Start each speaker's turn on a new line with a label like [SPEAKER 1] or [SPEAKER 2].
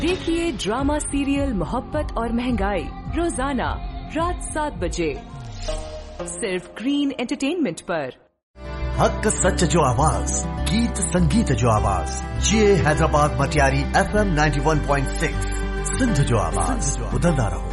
[SPEAKER 1] देखिए drama serial मोहब्बत और महंगाई रोजाना रात 7 बजे सिर्फ ग्रीन एंटरटेनमेंट पर।
[SPEAKER 2] हक सच जो आवाज, गीत संगीत जो आवाज, ये हैदराबाद मटियारी FM 91.6 सिंध जो आवाज, बदलदा रहो।